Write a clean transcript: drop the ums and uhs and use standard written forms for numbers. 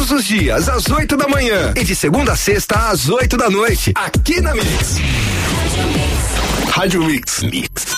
todos os dias, às 8 da manhã. E de segunda a sexta, às 8 da noite. Aqui na Mix. Rádio Mix. Mix.